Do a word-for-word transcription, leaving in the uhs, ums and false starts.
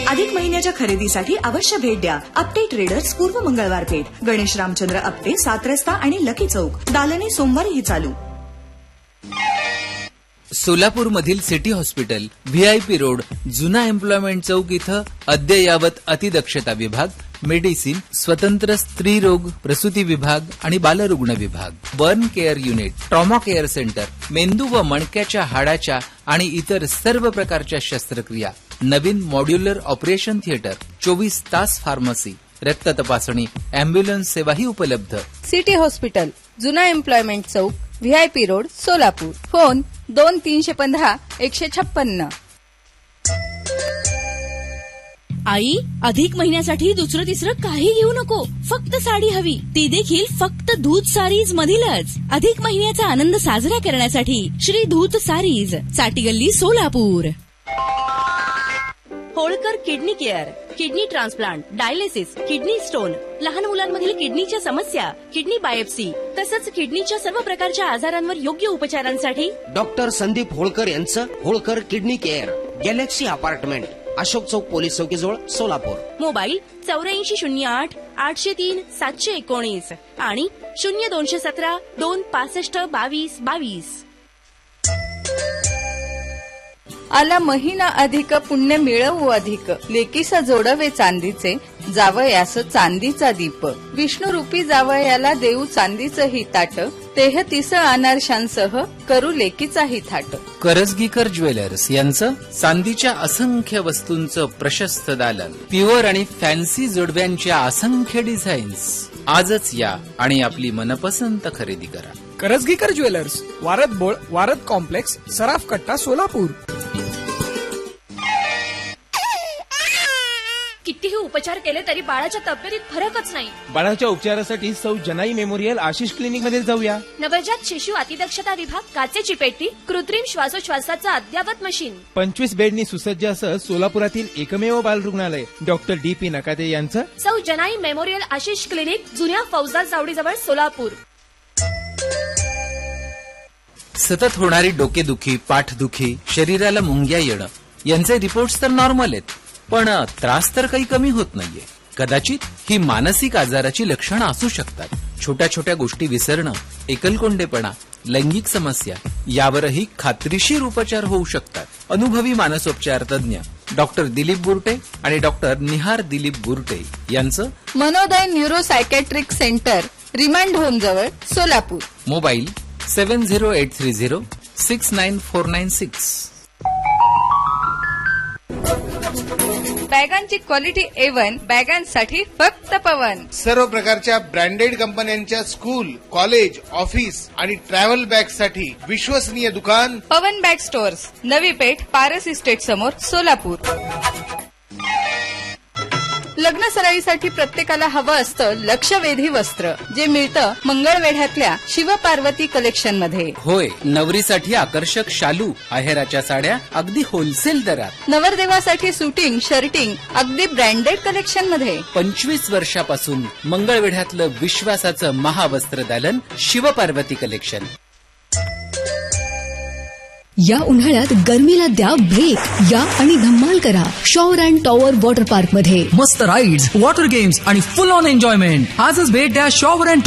अधिक महिन्याच्या खरेदीसाठी अवश्य भेट द्या. आपटे ट्रेडर्स पूर्व मंगळवार पेठ, गणेश रामचंद्र आपटे, सात रस्ता आणि लकी चौक. दालने सोमवारीही चालू. सोलापूरमधील सिटी हॉस्पिटल, व्हीआयपी रोड, जुना एम्प्लॉयमेंट चौक इथं अद्ययावत अतिदक्षता विभाग, मेडिसिन, स्वतंत्र स्त्री रोग प्रसूती विभाग आणि बालरुग्ण विभाग, burn care unit, trauma care centre, मेंदू व मणक्याच्या हाडाच्या आणि इतर सर्व प्रकारच्या शस्त्रक्रिया, नवीन मॉड्युलर ऑपरेशन थिएटर, चोवीस तास फार्मसी, रक्त तपासणी, अँब्युलन्स सेवाही उपलब्ध. सिटी हॉस्पिटल, जुना एम्प्लॉयमेंट चौक, व्हीआयपी रोड, सोलापूर. फोन दोन तीनशे पंधरा एकशे छप्पन्न. आई, अधिक महिन्यासाठी दुसरं तिसरं काही घेऊ नको, फक्त साडी हवी, ती देखील फक्त धूत सारीज मधीलच. अधिक महिन्याचा आनंद साजरा करण्यासाठी श्री धूत sarees, साटीगल्ली, Solapur. Holkar kidney care, kidney transplant, dialysis, kidney stone, लहान मुलांमधील किडनीच्या समस्या, किडनी बायोप्सी तसंच किडनीच्या सर्व प्रकारच्या आजारांवर योग्य उपचारांसाठी डॉक्टर संदीप होळकर यांचं Holkar kidney care, Galaxy apartment, Ashok चौक पोलीस चौकीजवळ, सोलापूर. मोबाईल चौऱ्याऐंशी शून्य आठ आठशे तीन सातशे एकोणीस आणि शून्य दोनशे सतरा दोन पासष्ट बावीस बावीस. आला महिना अधिक, पुण्य मिळवू अधिक, लेकीसा जोडवे चांदीचे, जावयास चांदीचा दीप. विष्णुरूपी जावयाला देऊ चांदीचं ही ताट, तेहतीस अनारशांसह करू लेकीचाही थाट. करजगीकर ज्वेलर्स यांचं चांदीच्या असंख्य वस्तूंचं प्रशस्त दालन, प्युअर आणि फॅन्सी जोडव्यांच्या असंख्य डिझाईन्स. आजच या आणि आपली मनपसंत खरेदी करा. करजगीकर ज्वेलर्स, वारद बोळ, वारद कॉम्प्लेक्स, सराफ कट्टा, सोलापूर. कितीही उपचार केले तरी बाळाच्या तब्येतीत फरकच नाही. बाळाच्या उपचारासाठी सौ जनाई मेमोरियल आशिष क्लिनिक मध्ये जाऊया. नवजात शिशु अतिदक्षता विभाग, काचेची पेटी, कृत्रिम श्वासोच्छवासाचं अद्ययावत मशीन, पंचवीस बेडनी सुसज्ज असं सोलापुरातील एकमेव बालरुग्णालय डॉक्टर डी पी नकाते यांचं. सौ जनाई मेमोरियल आशिष क्लिनिक, जुन्या फौजा चावडीजवळ, सोलापूर. सतत होणारी डोकेदुखी, पाठदुखी, शरीराला मुंग्या येणं यांचे रिपोर्ट्स तर नॉर्मल आहेत, पण त्रास तर काही कमी होत नाहीये. कदाचित ही मानसिक आजाराची लक्षणं असू शकतात. छोट्या छोट्या गोष्टी विसरणं, एकलकोंडेपणा, लैंगिक समस्या यावरही खात्रीशीर उपचार होऊ शकतात. अनुभवी मानसोपचार तज्ञ डॉक्टर दिलीप बुरटे आणि डॉक्टर निहार दिलीप बुरटे यांचं मनोदय neuro psychiatric centre, remand home जवळ, Solapur. Mobile seven zero eight three zero six nine four nine six. बॅगांची quality A one, बॅगांसाठी फक्त पवन. सर्व प्रकारच्या ब्रँडेड कंपन्यांच्या स्कूल, कॉलेज, ऑफिस आणि ट्रॅव्हल बॅगसाठी विश्वसनीय दुकान पवन bag stores, Navi Peth, Paras estate समोर, सोलापूर. लग्न सराईसाठी प्रत्येकाला हवं असतं लक्षवेधी वस्त्र, जे मिळतं मंगळवेढ्यातल्या शिवपार्वती कलेक्शन मध्ये. होय, नवरीसाठी आकर्षक शालू, आहेराच्या साड्या अगदी होलसेल दरात. नवरदेवासाठी सुटिंग, शर्टिंग अगदी ब्रँडेड कलेक्शन मध्ये. पंचवीस वर्षापासून मंगळवेढ्यातलं विश्वासाचं महावस्त्र दालन शिवपार्वती कलेक्शन. या उन्हाळ्यात गरमीला द्या ब्रेक. या आणि धम्माल करा shower and tower water park मध्ये. मस्त राईड्स, वॉटर गेम्स आणि फुल ऑन एन्जॉयमेंट. आजच भेट द्या शॉवर अँड